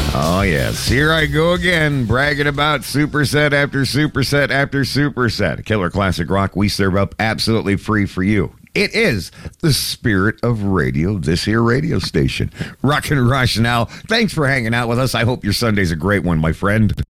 Oh, yes. Here I go again, bragging about superset after superset after superset. Killer classic rock we serve up absolutely free for you. It is the spirit of radio, this here radio station. Rockin' Rush now. Thanks for hanging out with us. I hope your Sunday's a great one, my friend.